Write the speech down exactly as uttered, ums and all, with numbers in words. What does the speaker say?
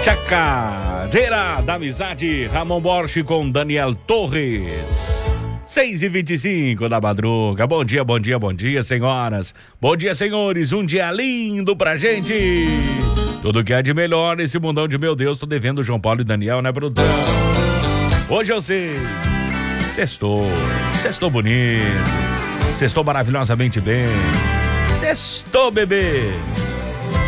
Chacareira da Amizade, Ramon Borges com Daniel Torres. seis e vinte e cinco da madruga. Bom dia, bom dia, bom dia, senhoras. Bom dia, senhores. Um dia lindo pra gente. Tudo que é de melhor nesse mundão de meu Deus. Tô devendo João Paulo e Daniel, né, produção? Hoje eu sei. Sextou. Sextou bonito. Sextou maravilhosamente bem. Sextou, bebê.